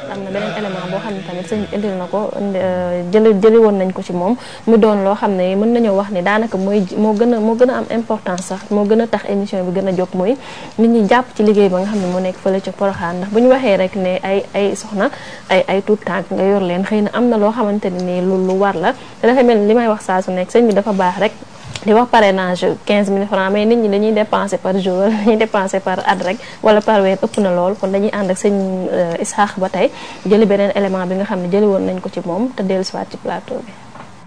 am na beneen élément boo xam ne tamit sëñ bi indil na ko jëli woon nañ ko ci moom mu doon loo xam ne mën nañoo wax ni daanaka moo gën a am importance sax moo gën a tax émission bi gën a jóg mooy nit ñi jàpp ci liggéey ba nga xam ne moo nekk fële ca Porokhane ndax bu ñu waxee rek ne ay soxna ay tuut tànk nga yor leen xëy na am na loo xamante ne nii lu war la te dafa mel ni li may wax saa su nekk sëñ bi dafa baax rek di wax parrainage 15 000 francs mais nit ñi dañuy dépenser par jour wala dañuy dépenser par at rek wala par weer ëpp na lool kon dañuy ànd ak sëñ Isaax ba tey jëli beneen élément bi nga xam ne jëli woon nañ ko ci moom te dellu siwaat ci plateau bi.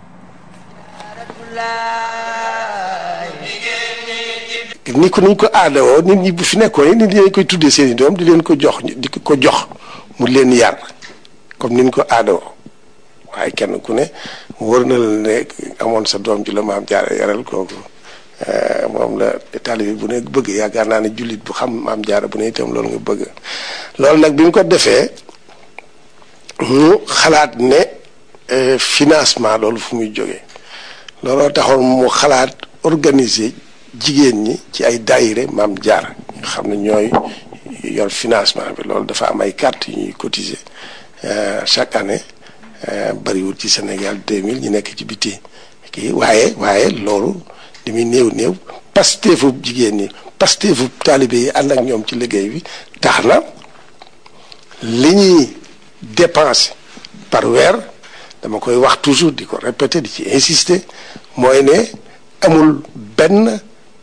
ni ko aadawoo nit ñi bu fi nekkoon nit ñi dañ koy tuddee seen i doom di leen ko jox mu leen yar comme ni ñu ko aadawoo waaye kenn ku ne wër na la ne amoon sa doom ji la maam jaara yaral kooku moom la taalibe bu ne bëgg yaakaar naa ne jullit bu xam maam jaara bu ne itam loolu nga bëgg loolu nag bi mu ko defee mu xalaat ne financement loolu fu muy jógee looloo taxoon mu xalaat organiser jigéen ñi ci ay daayire maam jaara nga xam ne ñooy yor financement bi loolu dafa am ay carte yu ñuy cotiser chaque année bariwul ci Sénégal 2000 ñu nekk ci biti kii waaye loolu li muy néew pasteefu jigéen ñi pasteefu taalibe yi ànd ak ñoom ci liggéey bi tax na li ñuy dépenser par weer dama koy wax toujours di ko répéter di ci insister mooy ne amul benn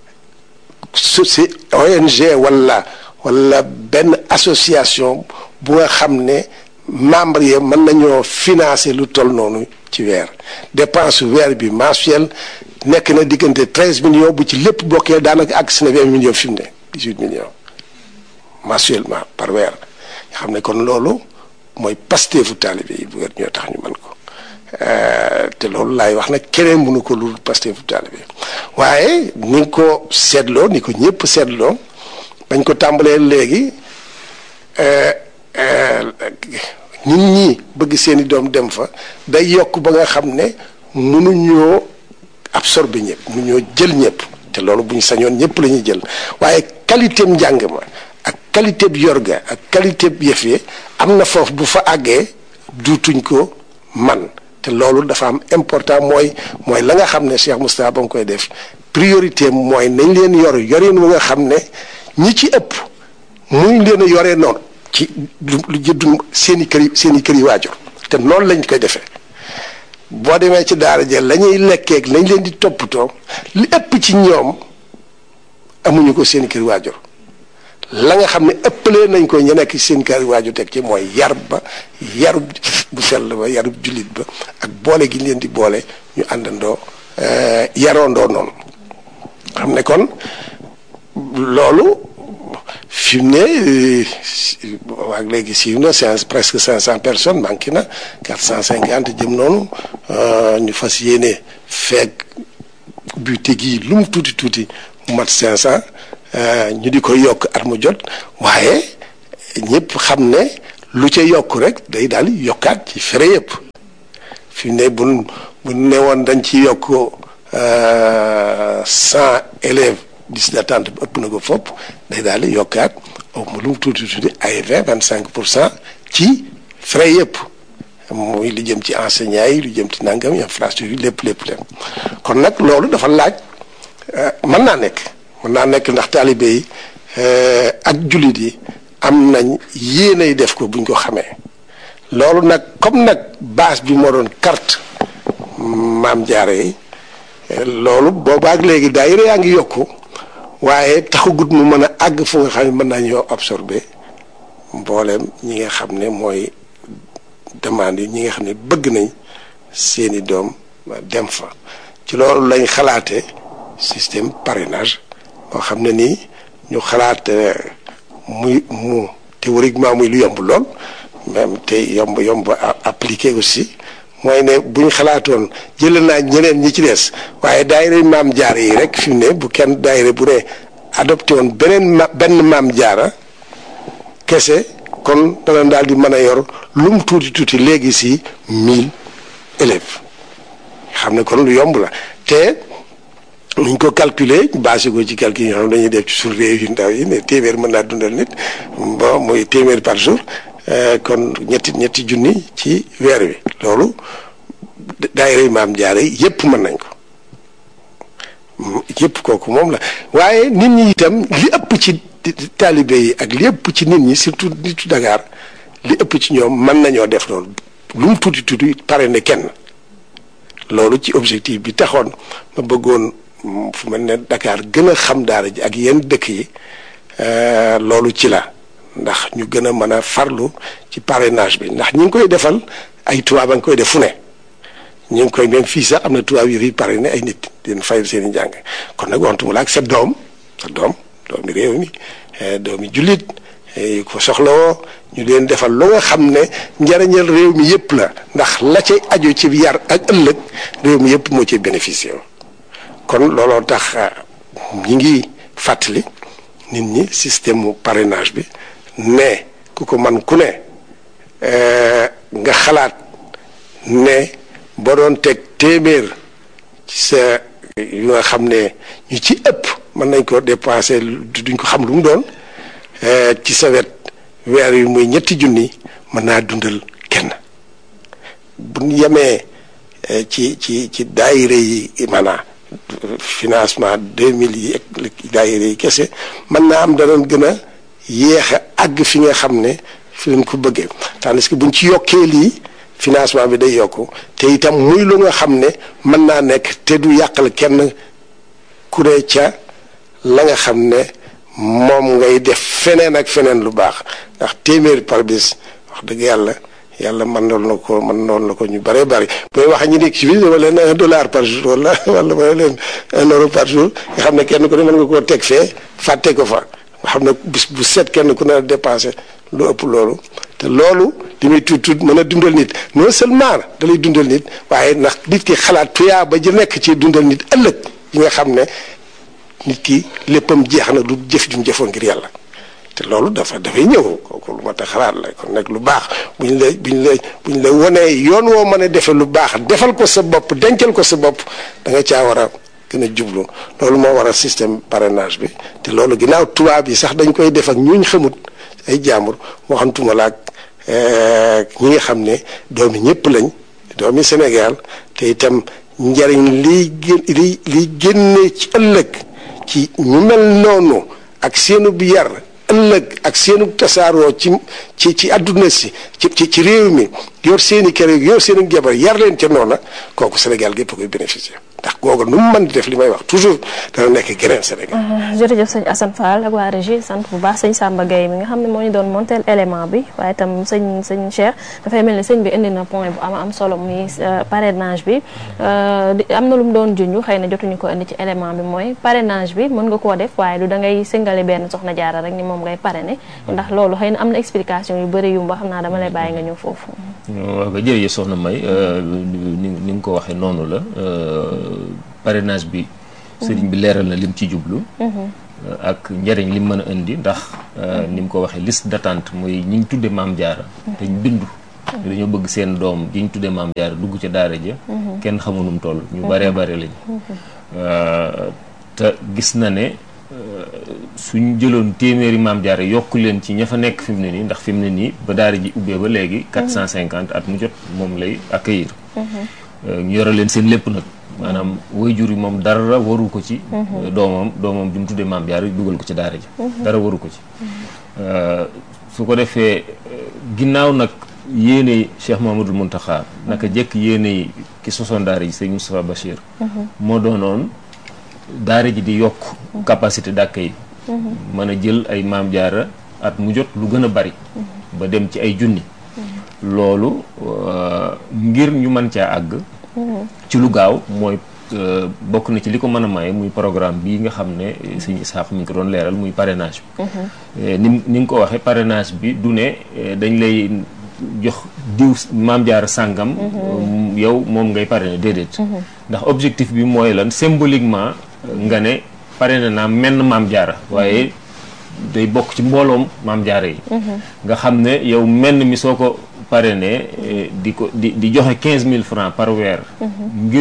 ONG wala benn association bu nga xam ne membre yi mën nañoo financer lu toll noonu ci weer dépense weer bi mensuel nekk na diggante 13 millions bu ci lépp bokkee daanaka àgg si na 20 millions fi mu ne 18 millions mensuellement par weer nga xam ne kon loolu mooy pasteefu taalibe yi bu weer ñoo tax ñu mën ko te loolu laay wax nag keneen mënu ko lu pasteefu taalibe waaye ni ko seetloo ni ko ñëpp seetloo bañ ko tàmbalee léegi nit ñi bëgg seeni doom dem fa day yokk ba nga xam ne mënuñoo absorber ñëpp mënuñoo jël ñëpp te loolu bu ñu sañoon ñëpp la ñuy jël waaye qualité njàng ma ak qualité bi yorga ak qualité bi yëf yi am na foofu bu fa àggee duutuñ ko man te loolu dafa am important mooy la nga xam ne Cheikh Moustapha ba nga koy def priorité mooy nañ leen yorin wu nga xam ne ñi ci ëpp muñ leen a yoree noonu ci lu jëddu seen i kër yi waajur te noonu lañ koy defee boo demee ci daara ja la ñuy lekkeeg lañ leen di toppatoo li ëpp ci ñoom amuñu ko seen i kër waajur la nga xam ne ëppalee nañ ko ñu nekk seen kër waajur teg ci mooy yarub bu sell ba yarub jullit ba ak boole gi leen di boole ñu àndandoo yaroondoo noonu xam ne kon loolu fi mu ne waa léegi siiw na presque 500 personnes manqué na 450 jëm noonu ñu fas yéene feeg buté gi lu mu tuuti mu mat 500 ñu di ko yokk at mu jot waaye ñëpp xam ne lu ca yokk rek day daal yokkaat ci frais yëpp fi mu ne bu ne woon dañ ci yokk 100 élèves liste d'attente bi ëpp na ko fopp day daal di yokkaat lu mu tuuti ay 25% ci frais yëpp muy li jëm ci enseignants yi lu jëm ci nangam infrastructure yi lépp kon nag loolu dafa laaj mën naa nekk ndax taalibe yi ak jullit yi am nañ yéenay def ko buñ ko xamee loolu nag comme nag base bi moo doon carte maam jaare yi loolu boobaak léegi daayira yaa ngi yokku waaye taxagut mu mën a àgg fu nga xam ne mën nañoo absorber mbooleem ñi nga xam ne mooy demande yi ñi nga xam ne bëgg nañ seeni doom dem fa ci loolu lañ xalaate système parrainage boo xam ne nii ñu xalaat mu théoriquement muy lu yomb lool même te yomb appliqué aussi mooy ne bu ñu xalaatoon jëlee naa ñeneen ñi ci des waaye daayira maam jaara yi rek fi mu ne bu kenn daayira bu ne adopté woon benn maam jaara kese kon dana daal di mën a yor lu mu tuuti léegi si 1000 élèves xam ne kon lu yomb la te nuñ ko calculer basé ko ci calcul yi nga xam ne dañuy def ci suñu réew yu ndaw yi ne téeméer mën naa dundal nit bon muy téeméer par jour kon ñetti junni ci weer wi loolu daayira Maam Jaara yépp mën nañ ko yépp kooku moom la waaye nit ñi itam li ëpp ci taalibe yi ak li ëpp ci nit ñi surtout nitu Dakar li ëpp ci ñoom mën nañoo def loolu lu mu tuuti pare ne kenn loolu ci objectif bi taxoon ma bëggoon fu mel ne Dakar gën a xam daara ji ak yenn dëkk yi loolu ci la ndax ñu gën a mën a farlu ci parrainage bi ndax ñi ngi koy defal ay tubaab a ngi koy def fu ne ñu ngi koy même fii sax am na tubaab yu fi parrainé ay nit di leen fayal seen i njàng kon nag waxtu la ak sa doom doomi réew mi doomi jullit yi ko soxlawoo ñu leen defal lu nga xam ne njariñal réew mi yëpp la ndax la cay aju ci yar ak ëllëg réew mi yëpp moo ci bénéficié kon looloo tax ñi ngi fàttali nit ñi système mu parrainage bi ne ku ko man ku ne nga xalaat ne boo doon teg téeméer ci sa yu nga xam ne ñu ci ëpp mën nañ ko dépensé duñ ko xam lu mu doon ci sa wet weer yu muy 2 junni mën naa dundal kenn bu ñu yemee ci daayira yi maanaam financement 2000 yi ak daayira yi kese mën naa am danañ gën a yéex a àgg fi nga xam ne fi lañ ko bëggee tandis que buñ ci yokkee lii financement bi day yokku te itam muy lu nga xam ne mën naa nekk te du yàqal kenn ku ne ca la nga xam ne moom ngay def feneen ak feneen lu baax ndax téeméer par bis wax dëgg yàlla mën noonu la ko ñu bëree bëri booy wax ñu nekk ci biir wala leen $1 par jour wala leen €1 par jour nga xam ne kenn ku ne mën nga koo teg fee fàtte ko fa nga xam ne bis bu set kenn ku ne dépensé lu ëpp loolu te loolu li muy tuut mën a dundal nit non seulement da lay dundal nit waaye ndax nit ki xalaat tuyaa ba ji nekk ci dundal nit ëllëg yi nga xam ne nit ki léppam jeex na du jëf jum jëfoon ngir yàlla te loolu dafay ñëw kooku lu ma tax xalaat la kon nag lu baax buñ la wonee yoon woo mën a defe lu baax defal ko sa bopp dencal ko sa bopp da nga caa war a gën a jublu loolu moo waral système parrainage bi te loolu ginnaaw tubaab yi sax dañ koy def ak ñuñ xamut ay jaambur waxantuma la ak ñi nga xam ne doomi ñëpp lañ doomi Sénégal te itam njariñ liy génne ci ëllëg ci ñu mel noonu ak seenu bi yar ëllëg ak seenu tasaaroo ci àdduna si ci réew mi yor seeni kër yor seeni jabar yar leen ca noona kooku Sénégal gépp koy bénéficier ndax googu nu mu mën di def li may wax toujours dana nekk geneen Sénégal. jërëjëf sëñ Assane Fall ak waa régie sant bu baax sëñ Samba Gueye mi nga xam ne moo ñu doon monteel élément bi waaye itam sëñ Cheikh dafay mel ni sëñ bi indi na point bu am solo muy parrainage bi am na lu mu doon junj xëy na jotuñu ko indi ci élément bi mooy parrainage bi mën nga koo def waaye du da ngay singale benn soxna jaara rek ni moom ngay parrainer ndax loolu xëy na am na explication yu bëri yu xam naa dama lay bàyyi nga ñëw foofu. waaw ba jërëjëf soxna May ni nga ko waxee noonu la parrainage bi sëriñ bi leeral na lim ci jublu ak njëriñ lim mën a indi ndax ni mu ko waxee liste d'attente mooy ñi ñu tudde Maam Jaara te ñu bindu dañoo bëgg seen doom ji ñu tudde Maam Jaara dugg ca daara ja kenn xamunum toll ñu baree bare lañ te gis na ne suñ jëloon téeméeri Maam Jaara yokk leen ci ña fa nekk fi mu ne nii ndax fi mu ne nii ba daara ji ubbee ba léegi 450 at mu jot moom lay accueillir ñu yore leen seen lépp nag maanaam waajur yi moom dara waru ko ci doomam bi mu tuddee Maam Jaara dugal ko ci daara ji dara waru ko ci su ko defee ginnaaw nag yéene Cheikh Mamadou Mountakha naka jekk yéene ki sosoon daara ji sëñ Moustapha Bachir moo doonoon daara ji di yokk capacité d'accueil mën a jël ay Maam Jaara at mu jot lu gën a bari ba dem ci ay junni loolu ngir ñu mën caa àgg ci lu gaaw mooy bokk na ci li ko mën a maye muy programme bii nga xam ne sëñ Isaax mi ngi ko doon leeral muy parrainage bi ni nga ko waxee parrainage bi du ne dañ lay jox diw Maam Jaara sàngam yow moom ngay parrainer déedéet ndax objectif bi mooy lan symboliquement nga ne parrainé naa menn Maam Jaara waaye day bokk ci mbooloom Maam Jaara yi nga xam ne yow menn mi soo ko parrainé di joxe 15 000 francs par weer ngir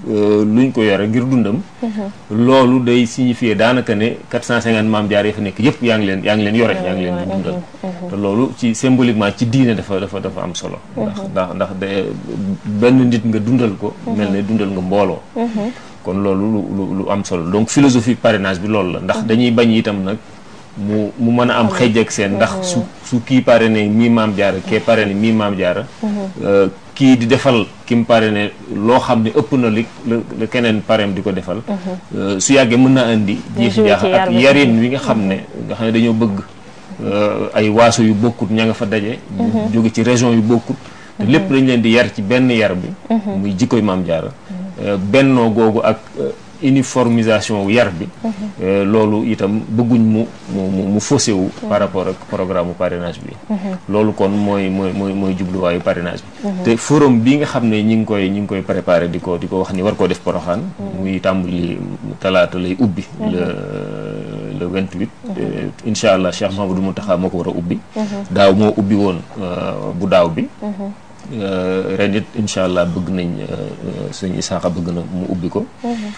luñ ko yore ngir dundam loolu day signifier daanaka ne 450 maam jaar yi fa nekk yëpp yaa ngi leen yore yaa ngi leen di dundal te loolu ci symboliquement ci diine dafa am solo ndax benn nit nga dundal ko mel ne dundal nga mbooloo kon loolu lu am solo donc philosophie parrainage bi loolu la ndax dañuy bañ itam nag mu mën a am xëj ak seen ndax su kii parrainé mii maam jaara kee parrainé mii maam jaara kii di defal ki mu parrainé loo xam ne ëpp na li la keneen parrain di ko defal su yàggee mën naa indi jiixi jaaxa ak yarin wi nga xam ne dañoo bëgg ay waaso yu bokkut ña nga fa daje jóge ci région yu bokkut te lépp dañ leen di yar ci benn yar bi muy jikkoy maam jaara bennoo googu ak uniformisation wu yar bi loolu itam bëgguñ mu faussé wu par rapport ak programme parrainage bi loolu kon mooy jubluwaayu parrainage bi te forum bi nga xam ne ñi ngi koy préparé di ko wax ni war koo def Porokhane muy tàmbali talaata lay ubbi le 28 incha allah Cheikh Mahamadou Mountakha moo ko war a ubbi daaw moo ubbi woon bu daaw bi ren it incha allah bëgg nañ sëñ Isaaxa bëgg na mu ubbi ko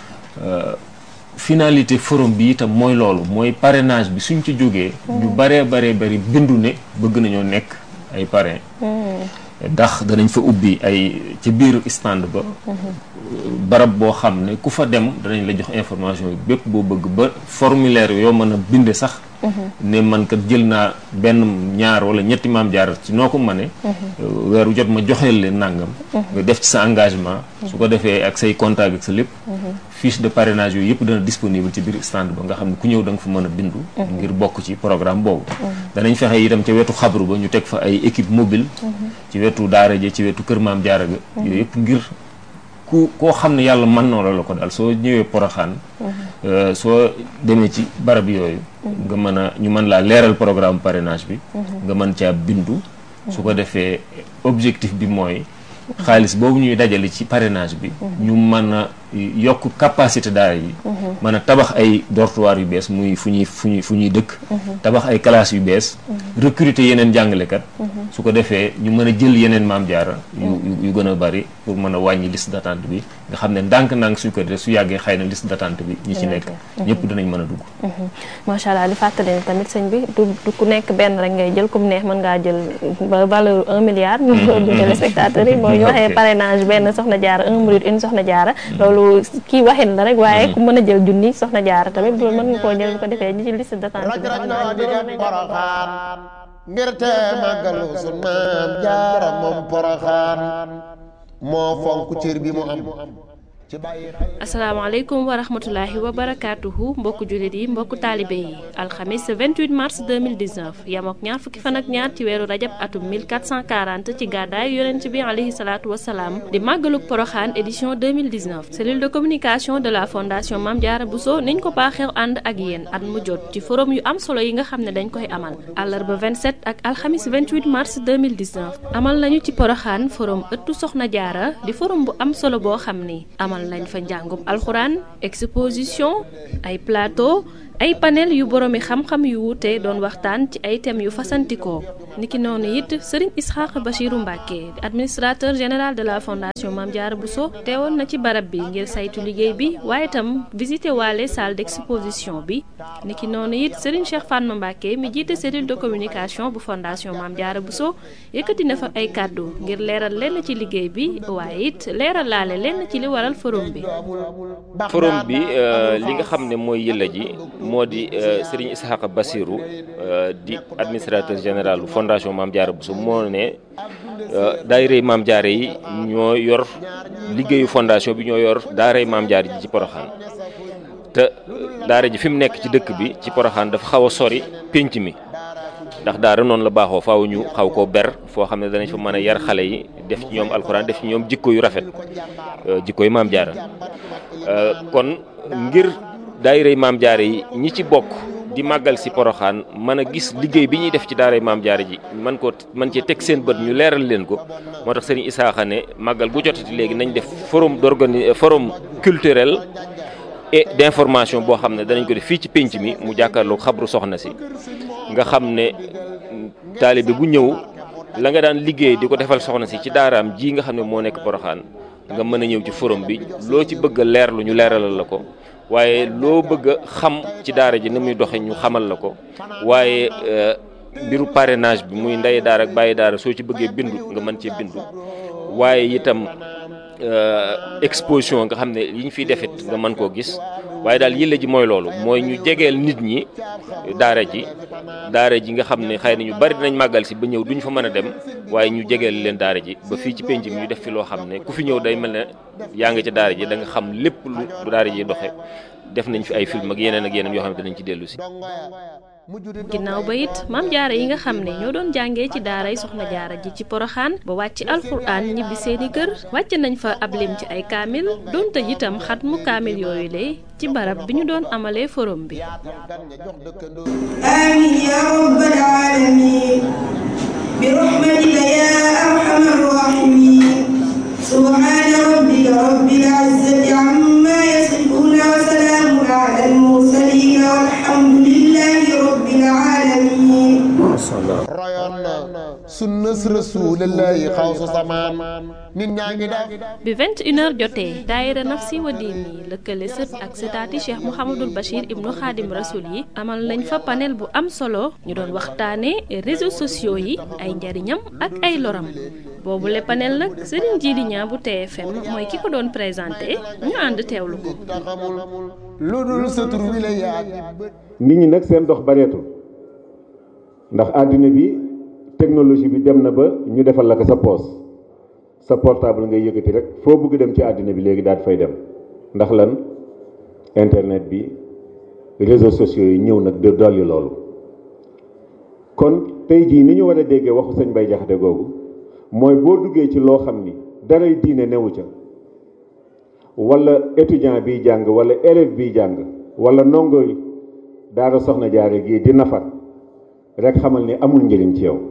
finalité forum bi itam mooy loolu mooy parrainage bi suñ ci jógee ñu baree bindu ne bëgg nañoo nekk ay parrain ndax danañ fa ubbi ay ci biir stand ba barab boo xam ne ku fa dem danañ la jox information yi bépp boo bëgg ba formulaire yoo mën a binde sax ne man kat jël naa benn ñaar wala ñetti maam jaar ci noo ko mëne weeru jot ma joxeel leen nàngam nga def ci sa engagement su ko defee ak say contact ak sa lépp fiche de parrainage yooyu yëpp dana disponible ci biir stand ba nga xam ne ku ñëw da nga fa mën a bindu ngir bokk ci programme boobu danañ fexe itam ca wetu xabru ba ñu teg fa ay équipe mobile ci wetu daara ja ci wetu kër maam jaara ga yooyu yëpp ngir koo xam ne yàlla mën na la ko daal soo ñëwee Porokhane soo demee ci barab yooyu nga mën a ñu mën laa leeral programme parrainage bi nga mën caa bindu su ko defee objectif bi mooy xaalis boobu ñuy dajale ci parrainage bi ñu mën a yokk capacité daara yi mën a tabax ay dortoir yu bees muy fu ñuy dëkk tabax ay classes yu bees recruter yeneen jàngalekat su ko defee ñu mën a jël yeneen maam jaara yu gën a bari pour mën a wàññi liste d'attente bi nga xam ne ndànk-ndànk suñ ko def su yàggee xëy na liste d'attente bi ñi ci nekk ñëpp dinañ mën a dugg macha allah di fàttali ne tamit sëñ bi du ku nekk benn rek ngay jël comme neex mën ngaa jël ba valeur 1 milliard ñu du téléspectateurs yi mooy ñu waxee parrainage benn soxna jaara 1 minute une soxna jaara loolu kii waxin la rek waaye ku mën a jël junni soxna jaara tamit loolu mën nga koo jël bu ko defee ñi ci liste d'attente bi ngir te màggalu sun maam jaara moom Porokhane moo fonk cër bi mu am asalaamaaleykum wa rahmatulahi wa barakaatuhu mbokku jullit yi mbokku taalibe yi alxamis 28 mars 2019 yamook ñaar fukki fan ak ñaar ci weeru rajab atum 1440 ci gàddaay yonent bi alayhi salaatu wasalaam di màggaluk Porokhane édition 2019 cellule de communication de la fondation Mame Diarra Bousso niñ ko baaxeew ànd ak yéen at mu jot ci forum yu am solo yi nga xam ne dañ koy amal àllarba 27 ak alxamis 28 mars 2019 amal nañu ci Porokhane forum ëttu Soxna Jaara di forum bu am solo boo xam ni amal lañ fa njàngum alxuraan exposition ay plateau ay panel yu boroomi xam-xam yu wuute doon waxtaan ci ay thèmes yu fasantikoo niki noonu it Serigne Isaaxa Bachirou Mbacké administrateur général de la fondation Mame Diarra Bousso teewoon na ci barab bi ngir saytu liggéey bi waaye itam visité waale salle d'exposition bi niki noonu it Serigne Cheikh Fatma Mbacké mi jiite cellule de communication bu fondation Mame Diarra Bousso yëkkati na fa ay kàddu ngir leeral lenn ci liggéey bi waaye it leeral laale lenn ci li waral forum bi li nga xam ne mooy yëlla ji moo di Serigne Isaaxa Bachirou di administrateur général bu fondation Mame Diarra Bousso moo ne daayira Mame Diarra yi ñoo yor liggéeyu fondation bi ñoo yor daara Mame Diarra ji ci Porokhane te daara ji fi mu nekk ci dëkk bi ci Porokhane dafa xaw a sori pénc mi ndax daara noonu la baaxoo faaw ñu xaw koo ber foo xam ne danañ fa mën a yar xale yi def ci ñoom alxuraan def ci ñoom jikko yu rafet jikko yu Mame Diarra kon ngir daayira Mame Diarra yi ñi ci bokk di màggal si Porokhane mën a gis liggéey bi ñuy def ci daara Mame Diarra ji man cee teg seen bët ñu leeral leen ko moo tax Serigne Isaaxa ne màggal gu jotati léegi nañ def forum culturel et d'information boo xam ne danañ ko def fii ci pénc mi mu jàkkaarloo xabru soxna si nga xam ne taalibe bu ñëw la nga daan liggéey di ko defal soxna si ci daaraam ji nga xam ne moo nekk Porokhane nga mën a ñëw ci forum bi loo ci bëgg a leerlu ñu leeralal la ko waaye loo bëgg a xam ci daara ji ni muy doxe ñu xamal la ko waaye mbiru parrainage bi muy ndey daara ak bàyyi daara soo ci bëggee bindu nga mën cee bindu waaye itam exposition nga xam ne yi ñu fiy defit nga mën koo gis waaye daal yëlla ji mooy loolu mooy ñu jegeel nit ñi daara ji nga xam ne xëy na ñu bari dinañ màggal si ba ñëw duñ fa mën a dem waaye ñu jegeel leen daara ji ba fii ci penc mi ñu def fi loo xam ne ku fi ñëw day mel ne yaa nga ci daara ji da nga xam lépp lu daara ji doxe def nañ fi ay film ak yeneen yoo xam ne dinañ ci dellu si. ginnaaw ba it maam jaara yi nga xam ne ñoo doon jàngee ci daaray soxna jaara ji ci poroxaan ba wàcc alxuraan ñibbi seeni kër wàcc nañ fa ab lim ci ay kaamil doon tëj itam xat mu kaamil yooyu lay ci barab bi ñu doon amalee forum bi. amiin yaa rabbal aalamiin bi rahmatika yaa arhamar raahimiin subhaana rabbika rabbil izzati ammaa yasifuun wa salaamun alal mursaliin walhamdulillaahi rabbil aalamiin. royoon na sunnas rasuulillaahi xawsu samaan nit ñaa ngi def bi 21h jotee daayira nafsi wa diini lëkkale sët ak sëtaati Cheikh Mouhamadul Bachir ibnu Xaadim Rasul yi amal nañ fa panel bu am solo ñu doon waxtaane réseaux sociaux yi ay njariñam ak ay loram boobule panel nag Serigne Djily Niang bu TFM mooy ki ko doon présenté ñu ànd teewlu ko. lu dul sa tur wi la yaa nit ñi nag seen dox bareetul ndax àddina bi technologie bi dem na ba ñu defal la ko sa poos sa portable ngay yëkkati rek foo bëgg dem ci àddina bi léegi daal fay dem ndax lan internet bi réseaux sociaux yi ñëw nag de dolli loolu kon tey jii ni ñu war a déggee waxu sëñ Bay Jaxate googu mooy boo duggee ci loo xam ni daray diine newu ca wala étudiant biy jàng wala élève biy jàng wala ndongo daara soxna jaare gii di nafar rek xamal ni amul njëriñ ci yow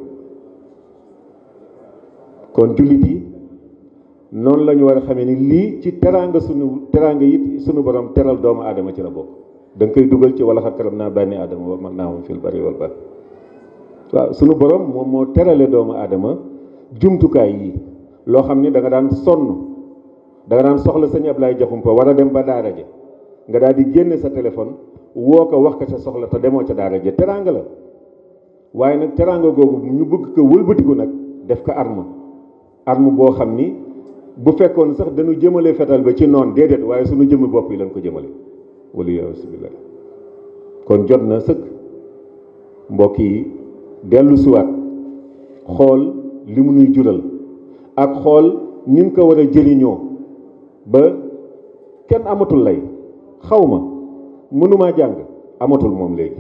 kon jullit yi noonu la ñu war a xamee ni lii ci teraanga yi sunu borom teral doomu aadama ci la bokk da nga koy dugal ci wala xat karam naa bànni aadama wa mag naa moom fil bari wal bahr waaw sunu borom moom moo terale doomu aadama jumtukaay yi loo xam ni da nga daan sonn da nga daan soxla sëñ Ablaye Jaxumpa war a dem ba daara ja nga daal di génne sa téléphone woo ko wax ko sa soxla te demoo ca daara ja teraanga la waaye nag teraanga googu ñu bëgg ko wëlbatiku nag def ko arme boo xam ni bu fekkoon sax dañu jëmale fetal ba ci noon déedéet waaye suñu jëmmi bopp yi lañ ko jëmale wala yasubillah kon jot na sëkk mbokk yi dellu siwaat xool li mu nuy jural ak xool nin ko war a jëriñoo ba kenn amatul lay xawma mënumaa jàng amatul moom léegi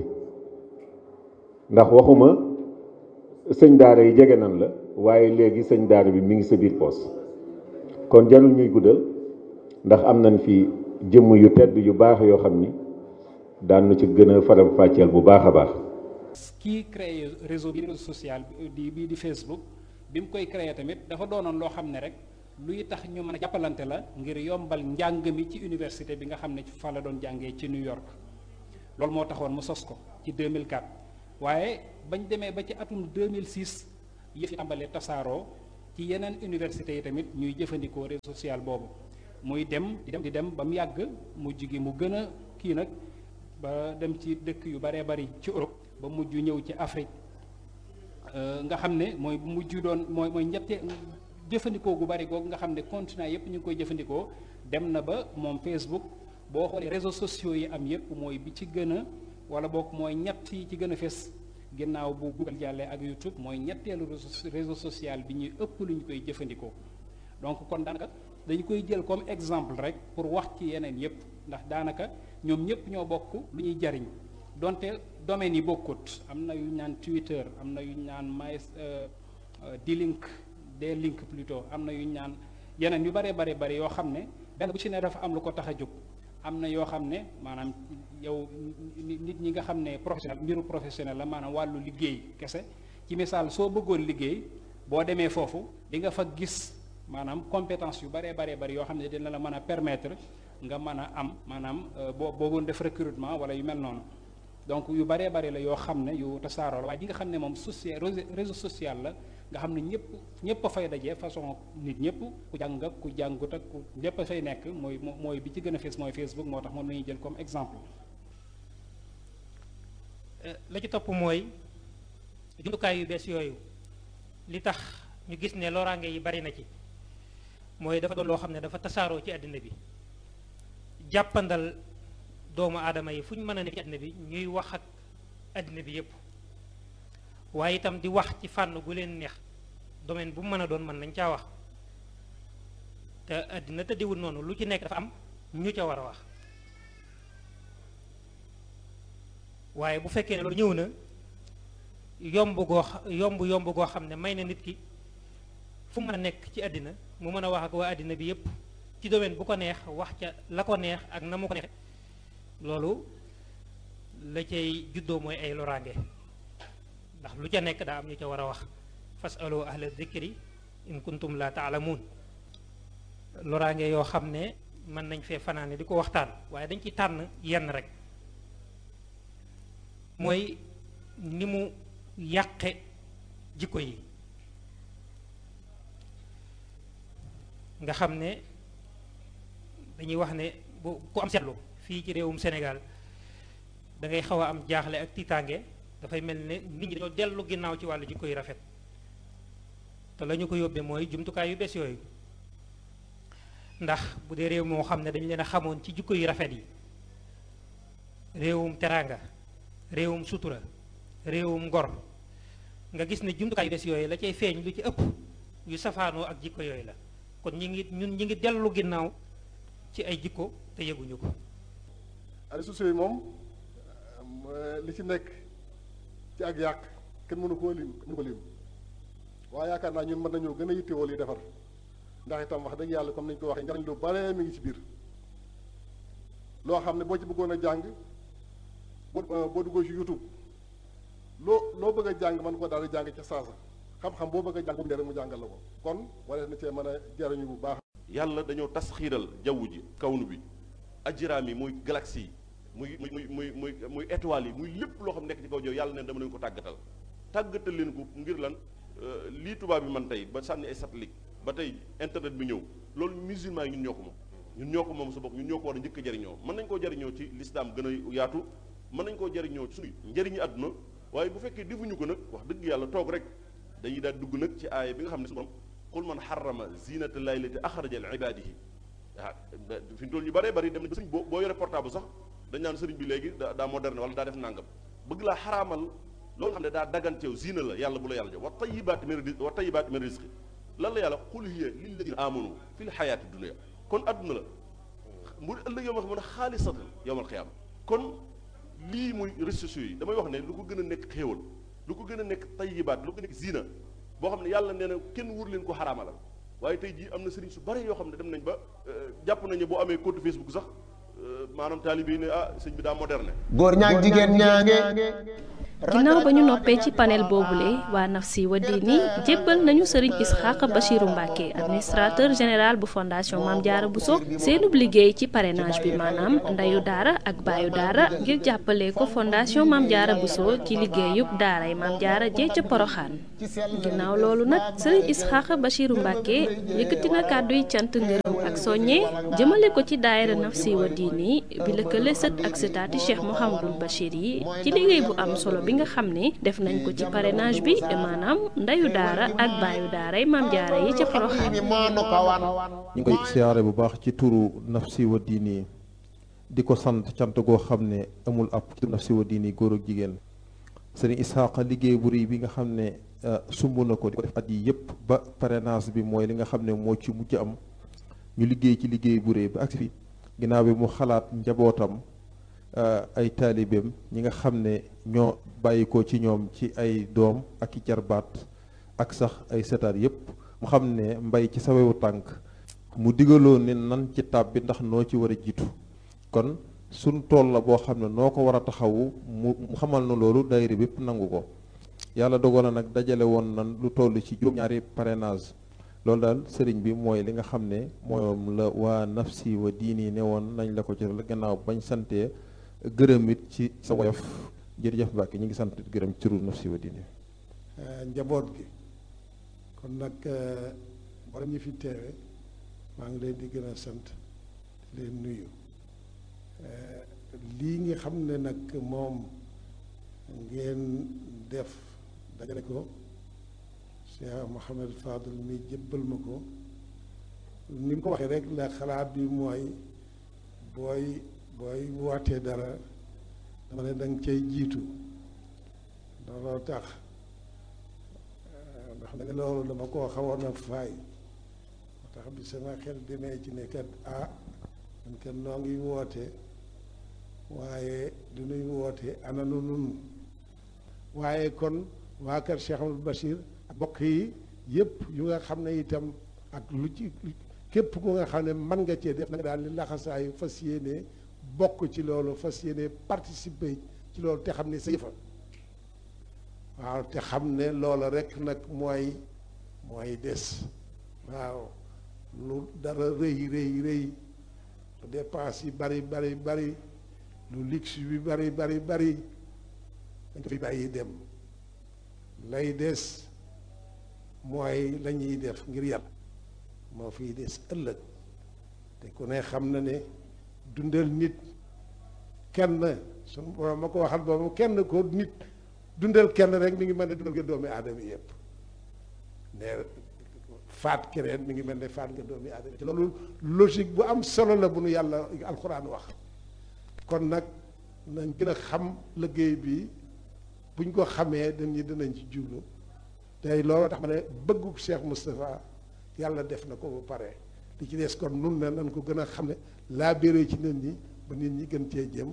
ndax waxuma sëñ daara yi jege nan la waaye léegi sëñ daara bi mi ngi sa biir poos kon jarul ñuy guddal ndax am nañ fi jëmm yu tedd yu baax yoo xam ni daan na ci gën a faram fàcceel bu baax a baax. kii créé réseau bi réseau social bi di Facebook bi mu koy créé tamit dafa doonoon loo xam ne rek luy tax ñu mën a jàppalante la ngir yombal njàng mi ci université bi nga xam ne fa la doon jàngee ci New York loolu moo taxoon mu sos ko ci 2004 waaye bañ demee ba ci atum 2006 yëf yi tàmbalee tasaaroo ci yeneen université yi tamit ñuy jëfandikoo réseau social boobu muy dem di dem ba mu yàgg mujj gi mu gën a kii nag ba dem ci dëkk yu baree bari ci Europe ba mujj ñëw ci Afrique nga xam ne mooy mujj doon mooy ñette jëfandikoo gu bari googu nga xam ne continent yépp ñu ngi koy jëfandikoo dem na ba moom Facebook boo xoolee réseaux sociaux yi am yépp mooy bi ci gën a wala boog mooy ñett yi ci gën a fes ginnaaw bu Google jàllee ak YouTube mooy ñetteelu réseau social bi ñuy ëpp lu ñu koy jëfandikoo donc kon daanaka dañu koy jël comme exemple rek pour wax ci yeneen yépp ndax daanaka ñoom ñépp ñoo bokk lu ñuy jariñ donte domaines yi bokkut am na yu ñu naan Twitter am na yu ñu naan D-Link plutôt am na yu ñu naan yeneen yu bare yoo xam ne benn bu ci ne dafa am lu ko tax a jóg am na yoo xam ne maanaam yow nit ñi nga xam ne professionnel mbiru professionnel la maanaam wàllu liggéey kese ci misaal soo bëggoon liggéey boo demee foofu di nga fa gis maanaam compétence yu bare yoo xam ne dina la mën a permettre nga mën a am maanaam boo bëggoon def recrutement wala yu mel noonu donc yu baree bari la yoo xam ne yu tasaaroo la waaye di nga xam ne moom réseau social la nga xam ne ñëpp a fay daje façon nit ñëpp ku jàng ak ku jàngut ak ku ñëpp a fay nekk mooy bi ci gën a fees mooy Facebook moo tax moom la ñuy jël comme exemple. la ci topp mooy jumtukaay yu bees yooyu li tax ñu gis ne loraange yi bari na ci mooy dafa doon loo xam ne dafa tasaaroo ci àddina bi jàppandal doomu aadama yi fu ñu mën a nekk ci àddina bi ñuy wax ak àddina bi yépp waaye itam di wax ci fànn gu leen neex domaine bu mu mën a doon mën nañ caa wax te àddina tëddiwul noonu lu ci nekk dafa am ñu ca war a wax waaye bu fekkee ne loolu ñëw na yomb goo xam ne may na nit ki fu mu mën a nekk ci àddina mu mën a wax ak waa àddina bi yépp ci domaine bu ko neex wax ca la ko neex ak na mu ko neexe loolu la cay juddoo mooy ay loraange ndax lu ca nekk daa am ñu ca war a wax fasalu ahla dhikri in kuntum la taalamuun loraange yoo xam ne mën nañ fee fanaane di ko waxtaan waaye dañ ci tànn yenn rek mooy ni mu yàqe jikko yi nga xam ne dañuy wax ne bu ku am seetlu fii ci réewum Sénégal da ngay xaw a am jaaxle ak tiitaange dafay mel ne nit ñi dañoo dellu ginnaaw ci wàllu jikko yu rafet te la ñu ko yóbbee mooy jumtukaay yu bees yooyu ndax bu dee réew moo xam ne dañu leen a xamoon ci jikko yu rafet yi réewum teraanga réewum sutura réewum ngor nga gis ne jumtukaay yu bees yooyu la cay feeñ lu ci ëpp yu safaanoo ak jikko yooyu la kon ñun ñi ngi dellu ginnaaw ci ay jikko te yëguñu ko. réseaux sociaux yi moom li ci nekk ci ak yàq kenn mënu ko lim waaye yaakaar naa ñun mën nañoo gën a yittewoo li defar ndax itam wax dëgg yàlla comme nañu ko waxee njariñ lu bare mi ngi ci biir loo xam ne boo ci bëggoon a jàng boo duggoo ci YouTube loo bëgg a jàng mën ko daal di jàng ca saasa xam-xam boo bëgg a jàng bu rek mu jàngal la ko kon wala na cee mën a jariñu bu baax. yàlla dañoo tasxiiral jaww ji kawnu bi ajraam yi muy galaxie yi muy étoiles yi muy lépp loo xam nekk ci kaw jaww yàlla ne dama leen ko tàggatal leen ko ngir lan lii tubaab bi man tey ba sànni ay satellite ba tey internet bi ñëw loolu musulman yi ñun ñoo ko moom sa bopp ñun ñoo ko war a njëkk a jariñoo mën nañ koo jariñoo ci lislaam gën a yaatu mën nañ koo jariñoo ci suñu njëriñu àdduna waaye bu fekkee defuñu ko nag wax dëgg yàlla toog rek dañuy daal dugg nag ci aaya bi nga xam ne su borom qul man xarama zinata llahi lati axraja li ibadihi waaw fi mu toll ñu bëree bëri dem na ba sëriñ boo yore portable sax dañ naan sëriñ bi léegi daa moderne wala daa def nàngam bëgg laa xaraamal loolu xam ne daa daganteew zina la yàlla bu la yàlla jox wa tayibaati min rizqi lan la yàlla qul hiya lilladina amanu fi l xayaati dunia kon adduna la mu ëllëg yow ma xam ne xaalisatan yowmal xiyaama kon lii muy réseaux sociaux yi damay wax ne lu ko gën a nekk xéewal lu ko gën a nekk tayibaat lu ko nekk zina boo xam ne yàlla nee na kenn wur leen ko xaraamalal waaye tey jii am na sëriñ su bari yoo xam ne dem nañ ba jàpp nañu boo amee compte Facebook sax maanaam taalibe yi ne sëñ bi daa moderne. góor ñaag jigéen ñaange. ginnaaw ba ñu noppee ci panel boobule waa Nafsi wa Diini jébbal nañu Serigne Isxaaq Bachiru Mbacke administrateur général bu fondation Mame Diarra Bousso seenub liggéey ci parrainage bi maanaam ndeyu daara ak baayu daara ngir jàppale ko fondation Mame Diarra Bousso ci liggéeyub daaray Mame Diarra jee ca Poroxaan. ginnaaw loolu nag Serigne Isxaaq Bachiru Mbacke yëkkati na kàdduy cant ngërëm ak soññe jëmale ko ci daayira Nafsi wa Diini bi lëkkale sët ak sëtaati Cheikh Mouhamadul Bachir yi ci liggéey bu am solo bi nga xam ne def nañ ko ci parrainage bi maanaam ndeyu daara ak baayu daaray Mame Diarra yi ca Porokhane. ñu ngi koy siyaare bu baax ci turu Nafsi wa Diini di ko sant cant goo xam ne amul ab ci Nafsi wa Diini góor ak jigéen Serigne Isxaaqa liggéey bu rëy bi nga xam ne sumb na ko di ko def at yi yëpp ba parrainage bi mooy li nga xam ne moo ci mujj am ñu liggéey ci liggéey bu rëy ba agsi fi ginnaaw bi mu xalaat njabootam ay taalibeem ñi nga xam ne ñoo bàyyi ko ci ñoom ci ay doom ak i jarbaat ak sax ay setaat yépp mu xam ne mbay ci sawewu tànk mu digaloo ne nan ci tab bi ndax noo ci war a jiitu kon suñ tool la boo xam ne noo ko war a taxawu mu xamal na loolu daayira bépp nangu ko yàlla dogal na nag dajale woon nan lu toll ci juróom-ñaari parrainage loolu daal sëriñ bi mooy li nga xam ne moom la waa Nafsi wa Diini ne woon nañ la ko ci gannaaw bañ santee gërëm it ci sa woyof jërëjëf Mbacke ñu ngi sant gërëm ci turu Nafsi wa Diini njaboot gi kon nag wala ñu fi teewe maa ngi leen di gën a sant di leen nuyu lii nga xam ne nag moom ngeen def dajale ko Cheikh Mouhamed Fadel mi jébbal ma ko ni mu ko waxee rek la xalaat bi mooy booy wootee dara dama ne danga cay jiitu looloo tax ndax nag loolu dama koo xawoon a faay moo tax bi sama xel demee ci ne kat man kat noo ngi woote waaye du nuy woote ana nu nun waaye kon waa kër Cheikh Amadou Bachir ak bokk yi yëpp yu nga xam ne itam ak lu ci képp ku nga xam ne mën nga cee def na nga daal di laxasaayu fas yéene bokk ci loolu fas yéene participer ci loolu te xam ne sa yëfa waaw te xam ne loola rek nag mooy des waaw lu dara rëy lu dépense yi bari lu luxe bi bari dañ ko fi bàyyi dem lay des mooy la ñuy def ngir yàlla moo fiy des ëllëg te ku ne xam na ne dundal nit kenn sunu borom ma ko waxal boobu kenn ko nit dundal kenn rek mi ngi mel ne dundal nga doomi aadama yëpp ne faat keneen mi ngi mel ne faat nga doomi aadama te loolu logique bu am solo la bu nu yàlla alxuraan wax kon nag nañ gën a xam liggéey bi buñ ko xamee dinañ ci jublu tey loolu tax ma ne bëggu Cheikh Moustapha yàlla def na ko ba pare li ci des kon nun ne nañ ko gën a xam ne laa béré ci nit ñi ba nit ñi gën cee jëm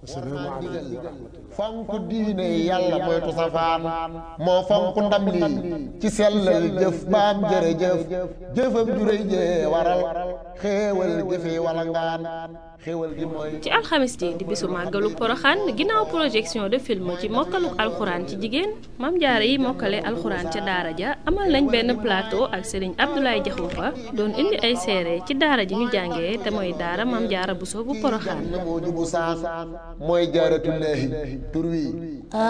fonk diine yàlla moytu safaan moo fonk ndam lii ci sellal jëf baam jërëjëf jëfam juréy jee waral xéewal jëfe wala ngaan xéewal gi mooy ci alxamis ji di bisu màggalu poroxaan ginnaaw projection de film ci mokkaluk alxuraan ci jigéen Maam Jaara yi mokkale alxuraan ca daara ja amal nañ benn plateau ak Serigne Abdoulaye Diakhoumpa doon indi ay seere ci daara ji ñu jàngee te mooy daara Maam Jaara Buso bu poroxaan mooy jaaratullaahi tur wi